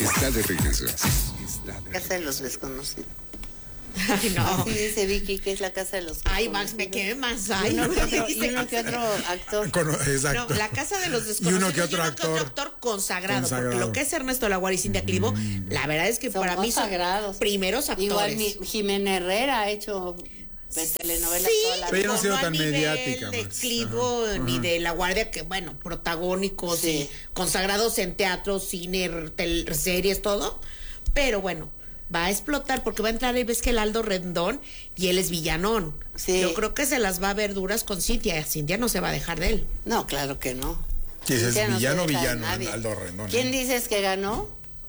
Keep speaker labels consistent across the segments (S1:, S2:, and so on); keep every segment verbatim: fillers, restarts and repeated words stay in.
S1: está de regreso. Está de
S2: Casa de los desconocidos.
S3: Ay, no.
S2: Así dice Vicky que es la casa de los
S3: Ay, Max, me quedé más. Ay,
S2: y uno,
S3: no,
S2: que otro, y uno que otro actor.
S4: Con, exacto.
S3: No, la casa de los desconocidos.
S4: Y uno que otro actor.
S3: actor consagrado,
S4: Consagrado.
S3: Porque lo que es Ernesto La Guardia y Cintia Clivo, mm. la verdad es que
S2: son
S3: para mí son
S2: consagrados.
S3: Primeros actores.
S2: Igual mi, Jimena Herrera ha hecho de telenovelas
S3: sí,
S2: toda la
S4: pero ella no ha sido
S3: no
S4: tan
S3: nivel
S4: mediática,
S3: de
S4: Max.
S3: Clivo
S4: Ajá,
S3: ni
S4: ajá.
S3: de La Guardia, que bueno, protagónicos
S2: Sí.
S3: y consagrados en teatro, cine, tel, series, todo. Pero bueno, va a explotar porque va a entrar, y ves que el Aldo Rendón y él es villanón.
S2: Sí.
S3: Yo creo que se las va a ver duras con Cintia. Cintia no se va a dejar de él.
S2: No, claro que no.
S4: ¿Quién es
S2: Cintia no
S4: villano
S2: se deja de
S4: villano?
S2: nadie.
S4: Aldo Rendón.
S2: ¿Quién
S4: ¿eh?
S2: dices que ganó?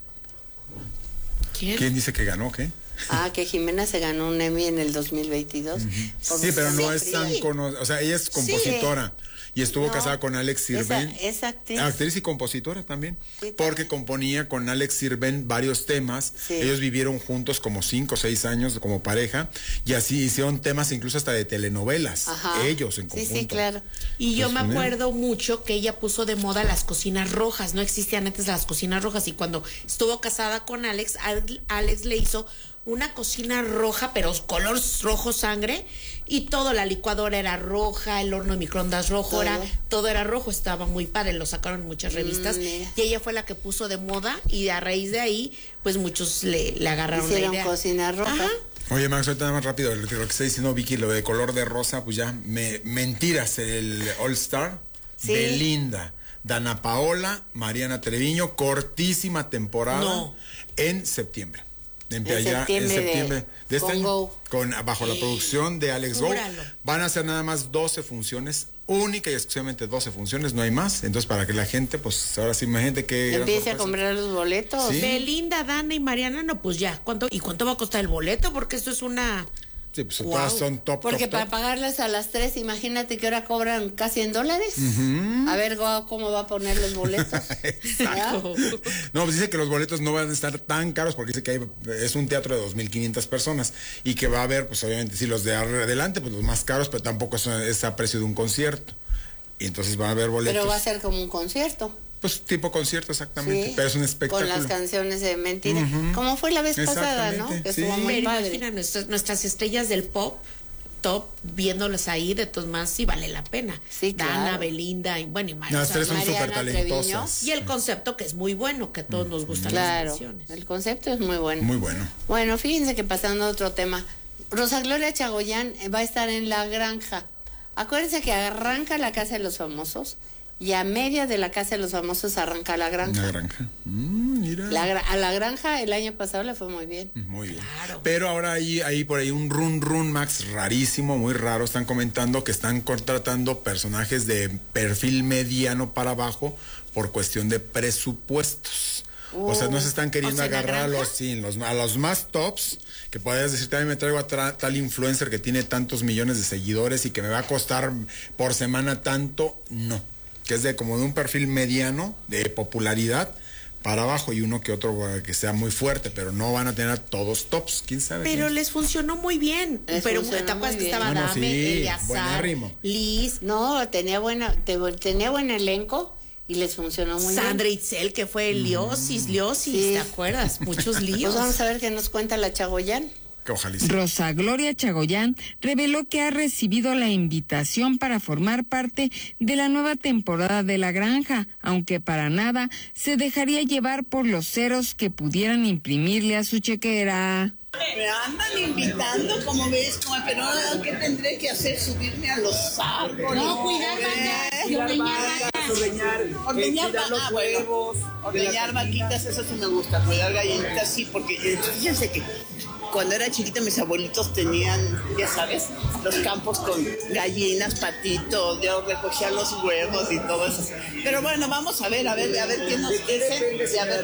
S3: ¿Quién?
S4: ¿Quién dice que ganó? ¿Qué?
S2: Ah, que Jimena se ganó un Emmy en el dos mil veintidós.
S4: Uh-huh. Sí, pero no es tan conocida. O sea, ella es compositora. Sí. Y estuvo
S2: no,
S4: casada con Alex Sirven.
S2: Esa, esa actriz.
S4: Actriz y compositora también.
S2: Sí,
S4: porque
S2: también.
S4: componía con Alex Sirven varios temas.
S2: Sí.
S4: Ellos vivieron juntos como cinco o seis años como pareja. Y así hicieron temas incluso hasta de telenovelas.
S2: Ajá.
S4: Ellos en conjunto.
S2: Sí, sí, claro.
S3: Y yo
S4: Pues,
S3: me acuerdo mucho que ella puso de moda las cocinas rojas. No existían antes las cocinas rojas. Y cuando estuvo casada con Alex, Alex le hizo una cocina roja, pero color rojo sangre, y todo, la licuadora era roja, el horno de microondas rojo,
S2: todo
S3: era, todo era rojo, estaba muy padre, lo sacaron en muchas revistas, mm, y ella fue la que puso de moda, y a raíz de ahí, pues muchos le, le agarraron
S2: Hicieron
S3: la idea.
S2: Cocina roja.
S3: Ajá.
S4: Oye, Max, ahorita nada más rápido, lo que, lo que está diciendo Vicky, lo de color de rosa, pues ya, me, mentiras, el All Star, sí. Belinda, Dana Paola, Mariana Treviño, cortísima temporada
S3: no.
S4: en septiembre. En,
S2: en,
S4: allá,
S2: septiembre
S4: en septiembre de, de este año,
S2: Go.
S4: con, bajo la producción de Alex Go,
S3: Júralo.
S4: van a hacer nada más doce funciones, única y exclusivamente doce funciones, no hay más. Entonces, para que la gente, pues ahora sí, imagínate que
S2: empiece a comprar los boletos.
S4: ¿Sí?
S3: Belinda, Dana y Mariana, no, pues ya, ¿cuánto? ¿Y cuánto va a costar el boleto? Porque esto es una...
S4: Sí, pues
S3: wow.
S4: todas son top,
S2: Porque
S4: top,
S2: para
S4: top.
S2: pagarlas a las tres, imagínate que ahora cobran casi en dólares.
S4: Uh-huh.
S2: A ver cómo va a poner los boletos.
S4: Exacto. No, pues dice que los boletos no van a estar tan caros porque dice que hay, es un teatro de dos mil quinientas personas y que va a haber, pues obviamente, sí, los de adelante, pues los más caros, pero tampoco es, es a precio de un concierto. Y entonces van a haber boletos.
S2: Pero va a ser como un concierto.
S4: Pues tipo concierto exactamente,
S2: sí,
S4: pero es un espectáculo.
S2: Con las canciones de mentira, uh-huh. como fue la vez pasada, ¿no? Que
S4: sí.
S2: estuvo muy
S3: pero
S2: padre.
S3: Imagina nuestras, nuestras estrellas del pop, top, viéndolas ahí, de todos más, sí vale la pena.
S2: Sí, claro.
S3: Dana, Belinda, y bueno, y Mariana.
S4: Las tres son súper talentosas.
S3: Y el concepto que es muy bueno, que a todos nos gustan
S2: claro,
S3: las canciones.
S2: El concepto es muy bueno.
S4: Muy bueno.
S2: Bueno, fíjense que pasando a otro tema, Rosa Gloria Chagoyán va a estar en La Granja. Acuérdense que arranca La Casa de los Famosos y a media de La Casa de los Famosos arranca La Granja.
S4: La Granja. Mm, mira.
S2: La, a La Granja el año pasado le fue muy bien.
S4: Muy bien.
S3: Claro.
S4: Pero ahora hay, hay por ahí un run run, Max, rarísimo, muy raro. Están comentando que están contratando personajes de perfil mediano para abajo por cuestión de presupuestos. Uh, o sea, no se están queriendo o sea, agarrar a los, sí, los, a los más tops, que podrías decir, también me traigo a tra- tal influencer que tiene tantos millones de seguidores y que me va a costar por semana tanto. No, que es de como de un perfil mediano de popularidad para abajo y uno que otro que sea muy fuerte, pero no van a tener a todos tops, quién sabe.
S3: Pero
S4: quién.
S3: les funcionó muy bien.
S2: Les
S3: pero
S2: funcionó
S3: ¿te acuerdas
S2: muy
S3: que
S2: bien.
S3: estaba
S4: Bueno,
S3: Dame,
S4: sí,
S3: Eleazar,
S4: buenérrimo.
S3: Liz?
S2: No, tenía buena, te, tenía buen elenco y les funcionó muy
S3: Sandra
S2: bien.
S3: Itzel, que fue Liosis, Liosis,
S2: Sí.
S3: ¿te acuerdas? Muchos líos.
S2: Pues vamos a ver qué nos cuenta la Chagoyán.
S4: Que ojalá sí.
S5: Rosa Gloria Chagoyán reveló que ha recibido la invitación para formar parte de la nueva temporada de La Granja, aunque para nada se dejaría llevar por los ceros que pudieran imprimirle a su chequera.
S6: Me andan invitando, como ves, como, pero ¿qué tendré que hacer? Subirme a los árboles.
S7: No, cuidar vacas,
S6: ¿Eh?
S7: ordeñar vacas.
S6: Ordeñar, ordeñar
S7: cuidar los
S6: ah, bueno,
S7: huevos,
S6: ordeñar vaquitas, eso sí me gusta. Cuidar gallinitas, sí, porque eh, fíjense que cuando era chiquita mis abuelitos tenían, ya sabes, los campos con gallinas, patitos, yo recogía los huevos y todo eso. Pero bueno, vamos a ver, a ver, a ver qué nos dicen. Y a ver,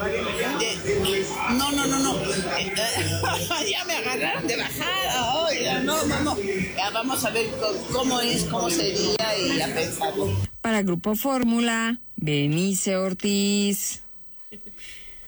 S6: de, no, no, no, no. Eh, ya me agarraron de bajada. Oh, ya, no, no, no. Ya vamos a ver cómo es, cómo sería y a pensarlo.
S5: Para Grupo Fórmula, Benice Ortiz.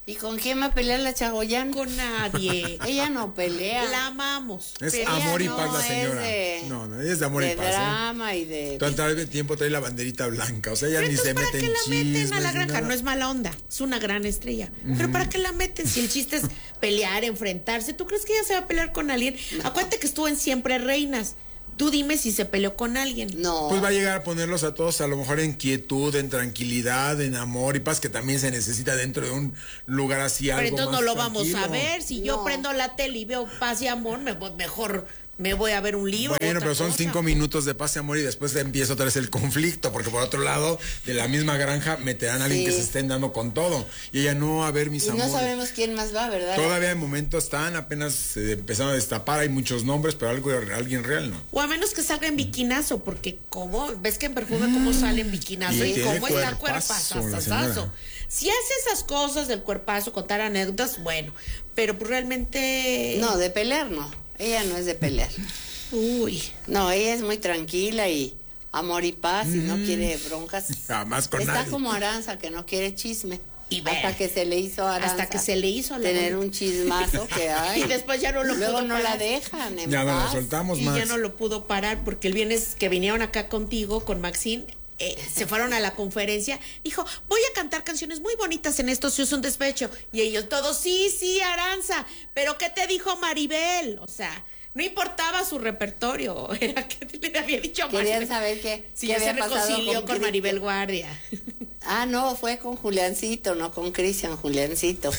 S2: ¿Y con quién va a pelear la Chagoyán?
S3: Con nadie.
S2: Ella no pelea.
S3: La amamos.
S4: Es
S2: Pero
S4: amor y
S2: ella
S4: paz
S2: no
S4: la
S2: es
S4: señora.
S2: de-
S4: No, no, ella es de amor
S2: de
S4: y paz. ¿eh?
S2: drama y de...
S4: Todo el tiempo trae la banderita blanca. O sea, ella
S3: Pero
S4: ni se
S3: entonces,
S4: mete
S3: ¿para
S4: en
S3: qué la meten a la
S4: chismes ni
S3: granja?
S4: nada.
S3: No es mala onda, es una gran estrella. Pero ¿para qué la meten si el chiste es pelear, enfrentarse? ¿Tú crees que ella se va a pelear con alguien? Acuérdate que estuvo en Siempre Reinas. Tú dime si se peleó con alguien.
S2: No.
S4: Pues va a llegar a ponerlos a todos a lo mejor en quietud, en tranquilidad, en amor y paz, que también se necesita dentro de un lugar así algo
S3: Pero entonces
S4: más
S3: no lo vamos
S4: tranquilo.
S3: a ver. Si yo
S2: No.
S3: prendo la tele y veo paz y amor, me voy- mejor me voy a ver un libro.
S4: Bueno,
S3: otra
S4: pero son
S3: cosa.
S4: cinco minutos de paz y amor y después empieza otra vez el conflicto, porque por otro lado, de la misma granja meterán a alguien
S2: Sí.
S4: que se estén dando con todo. Y ella no, a ver, mis
S2: Y no
S4: amores.
S2: sabemos quién más va, ¿verdad?
S4: Todavía en momentos están, apenas se empezaron a destapar, hay muchos nombres, pero algo alguien real, ¿no?
S3: O a menos que salga en biquinazo, porque como ves que en perfume cómo sale en biquinazo
S4: Y
S3: y,
S4: tiene
S3: cómo está el
S4: cuerpazo, la
S3: cuerpazo.
S4: señora.
S3: Si hace esas cosas del cuerpazo, contar anécdotas, bueno, pero pues realmente
S2: No, de pelear no. Ella no es de pelear.
S3: Uy,
S2: No, ella es muy tranquila y amor y paz y no quiere broncas.
S4: Jamás con
S2: Está
S4: nadie.
S2: como Aranza, que no quiere chisme.
S3: Y ve.
S2: hasta que se le hizo a Aranza.
S3: Hasta que se le hizo a la
S2: tener
S3: bonita.
S2: un chismazo que hay.
S3: Y después ya no lo
S2: Luego
S3: pudo
S2: no la
S3: parar.
S2: dejan en
S4: Ya no la
S2: paz.
S4: soltamos
S3: y
S4: más.
S3: ya no lo pudo parar porque el viernes que vinieron acá contigo, con Maxine, eh, se fueron a la conferencia, dijo, voy a cantar canciones muy bonitas en esto si es un despecho. Y ellos todos, sí, sí, Aranza, pero ¿qué te dijo Maribel? O sea, no importaba su repertorio, era que le había dicho a Maribel.
S2: Querían saber qué,
S3: Si
S2: qué
S3: ya se
S2: había pasado
S3: reconcilió con,
S2: Cristian.
S3: Maribel Guardia.
S2: Ah, no, fue con Juliancito, no con Cristian, Juliancito.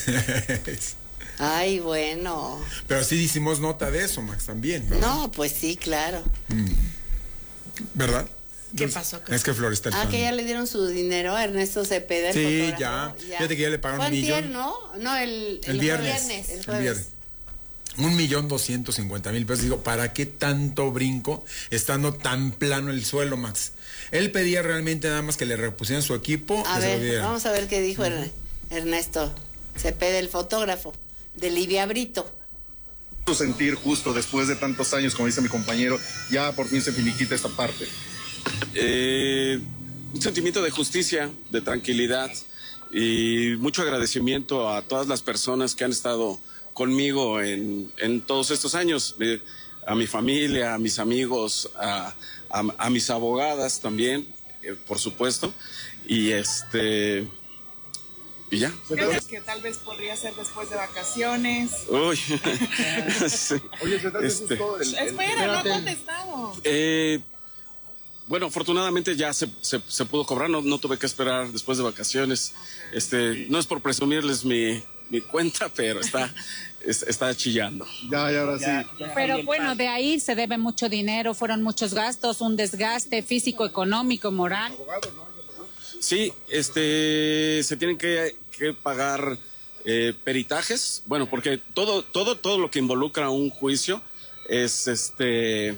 S2: Ay, bueno.
S4: Pero sí hicimos nota de eso, Max, también, ¿no?
S2: No, pues sí, claro.
S4: ¿Verdad?
S3: ¿Qué
S4: Entonces,
S3: pasó con-
S4: Es que Flor está el
S2: Ah,
S4: fan.
S2: que ya le dieron su dinero a Ernesto Cepeda. El
S4: Sí,
S2: fotógrafo,
S4: ya. Fíjate que ya le pagaron
S2: Fue
S4: un millón.
S2: antier, ¿no? No, el,
S4: El viernes.
S2: jueves, el
S4: El
S2: jueves.
S4: viernes. Un millón doscientos cincuenta mil pesos. Digo, ¿para qué tanto brinco estando tan plano el suelo, Max? Él pedía realmente nada más que le repusieran su equipo.
S2: A
S4: que se lo
S2: ver,
S4: dieran.
S2: vamos a ver qué dijo Er- Ernesto Cepeda, el fotógrafo de Livia Brito.
S8: Sentir justo después de tantos años, como dice mi compañero, ya por fin se finiquita esta parte.
S9: Eh, un sentimiento de justicia, de tranquilidad y mucho agradecimiento a todas las personas que han estado conmigo en, en todos estos años, eh, a mi familia, a mis amigos, a, a, a mis abogadas también, eh, por supuesto, y este y ya.
S10: ¿Crees que tal vez podría ser después de vacaciones?
S9: Uy. Sí.
S8: Oye, ¿se trata
S9: Este,
S8: todo el, el-
S10: Espera, no ha contestado.
S9: Eh, bueno, afortunadamente ya se, se, se pudo cobrar, no, no tuve que esperar después de vacaciones. Este, no es por presumirles mi, mi cuenta, pero está, es- está chillando.
S8: Ya, y ahora sí.
S11: Pero bueno, de ahí se debe mucho dinero, fueron muchos gastos, un desgaste físico, económico, moral.
S9: Sí, este, se tienen que, que pagar eh, peritajes, bueno, porque todo, todo, todo lo que involucra un juicio es, este,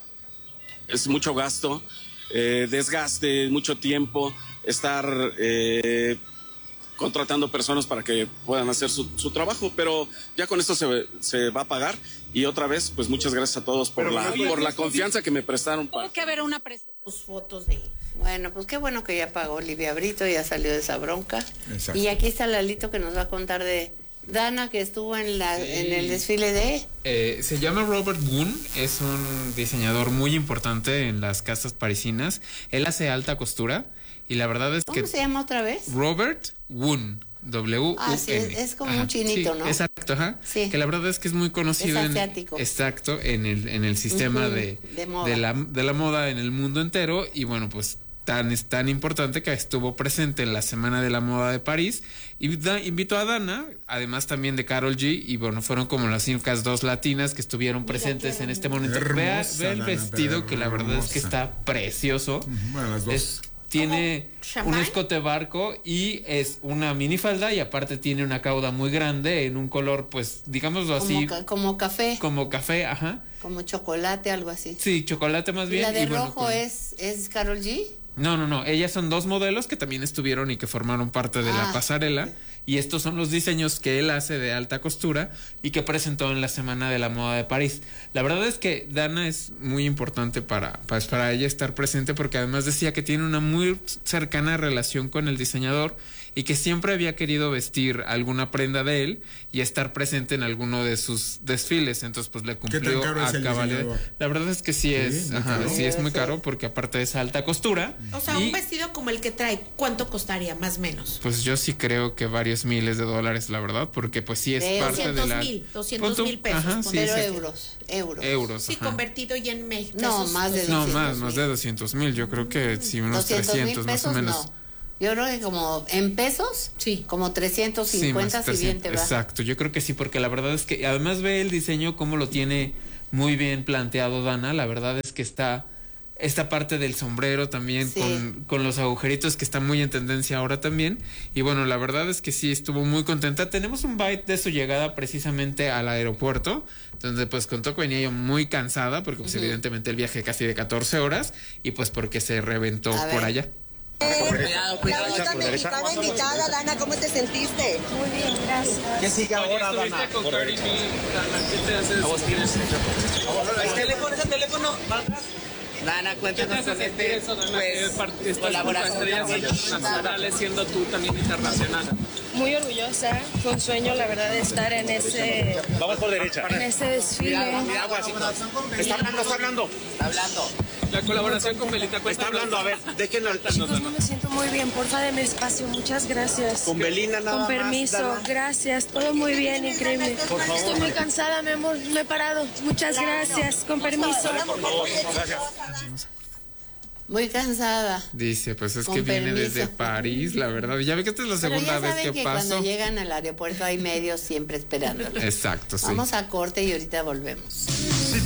S9: es mucho gasto, eh, desgaste, mucho tiempo, estar eh, contratando personas para que puedan hacer su, su trabajo, pero ya con esto se, se va a pagar y otra vez, pues muchas gracias a todos por la, por la confianza que me prestaron. Para...
S11: Tuvo que haber una presión.
S3: Tus fotos de...
S2: Bueno, pues qué bueno que ya pagó Livia Brito, ya salió de esa bronca.
S4: Exacto.
S2: Y aquí está Lalito que nos va a contar de Dana, que estuvo en la
S12: Sí.
S2: en el desfile de...
S12: Eh, se llama Robert Woon, es un diseñador muy importante en las casas parisinas. Él hace alta costura y la verdad es
S2: ¿Cómo
S12: que
S2: se llama otra vez?
S12: Robert Woon, W U N.
S2: Ah, sí, es- es como un chinito,
S12: sí,
S2: ¿no?
S12: Exacto, ajá.
S2: Sí.
S12: Que la verdad es que es muy conocido
S2: Es
S12: en,
S2: asiático.
S12: exacto, en el en el sistema
S2: Ujú,
S12: de,
S2: de moda.
S12: de la de la moda en el mundo entero y bueno, pues tan es tan importante que estuvo presente en la Semana de la Moda de París y da- invitó a Dana, además también de Karol G y bueno, fueron como las únicas dos latinas que estuvieron presentes en este momento.
S4: Hermosa,
S12: Vea, vea el
S4: Dana,
S12: vestido
S4: pero
S12: que la verdad es que
S4: hermosa.
S12: está precioso.
S4: Bueno, las dos.
S12: Es- tiene un
S3: champán.
S12: escote barco y es una minifalda y aparte tiene una cauda muy grande en un color pues digámoslo así
S2: Como, ca- como café,
S12: como café, ajá.
S2: como chocolate, algo así.
S12: Sí, chocolate más
S2: ¿Y
S12: bien.
S2: la de
S12: y bueno,
S2: rojo
S12: con-
S2: es, es Karol G?
S12: No, no, no. Ellas son dos modelos que también estuvieron y que formaron parte de la
S2: Ah.
S12: pasarela. Y estos son los diseños que él hace de alta costura y que presentó en la Semana de la Moda de París. La verdad es que Dana es muy importante para, pues, para ella estar presente porque además decía que tiene una muy cercana relación con el diseñador y que siempre había querido vestir alguna prenda de él y estar presente en alguno de sus desfiles. Entonces, pues le cumplió a cabalidad. La verdad es que sí es, sí, ajá, sí es muy caro porque aparte es alta costura.
S3: O sea,
S12: y,
S3: un vestido como el que trae, ¿cuánto costaría más o menos?
S12: Pues yo sí creo que varios miles de dólares, la verdad, porque pues sí es
S2: de
S12: parte de la...
S3: doscientos mil pesos.
S12: Ajá, sí,
S2: pero
S12: sí.
S2: euros, euros.
S12: Euros,
S3: sí,
S12: ajá.
S3: Convertido ya en México.
S2: No, más de
S12: No,
S2: doscientos
S12: más, más de doscientos mil. Yo creo que sí, unos trescientos más o menos.
S2: No. Yo creo que como en pesos,
S3: sí,
S2: como trescientos cincuenta,
S12: sí,
S2: si bien te va.
S12: Exacto, yo creo que sí, porque la verdad es que además ve el diseño cómo lo tiene muy bien planteado Dana. La verdad es que está esta parte del sombrero también, sí, con, con los agujeritos, que está muy en tendencia ahora también. Y bueno, la verdad es que sí, estuvo muy contenta. Tenemos un byte de su llegada precisamente al aeropuerto, donde pues contó que venía yo muy cansada, porque pues uh-huh. evidentemente el viaje casi de catorce horas, y pues porque se reventó por allá.
S13: Eh, cuidado, cuidado. La única mexicana invitada, Dana, ¿cómo te sentiste?
S14: Muy bien, gracias.
S13: ¿Qué sigue ahora, Dana?
S14: Con Cardi B, Dana, ¿qué te haces? ¿A vos tienes?
S13: ¿El teléfono, ese teléfono?
S14: Dana, cuéntanos con este, pues, colaboración nacionales, siendo tú también internacional.
S15: Muy orgullosa, fue un sueño, la verdad, de estar en ese...
S16: Vamos por derecha.
S15: En ese desfile.
S16: Está hablando, está hablando.
S14: Está hablando. La colaboración con Belinda.
S16: Está hablando, a ver, déjenos.
S15: Chicos, no me siento muy bien, porfa, de mi espacio, muchas gracias.
S16: Con Belinda nada más.
S15: Con permiso, gracias, todo muy bien, increíble.
S16: Por favor.
S15: Estoy muy cansada, mi amor, me he parado. Muchas gracias, con permiso.
S16: Por favor, gracias.
S2: Muy cansada.
S12: Dice, pues es
S2: Con
S12: que viene
S2: permiso.
S12: desde París, la verdad. Ya ve que esta es la segunda vez que,
S2: que
S12: paso.
S2: Cuando llegan al aeropuerto hay medios siempre esperándolo.
S12: Exacto, sí.
S2: Vamos a corte y ahorita volvemos.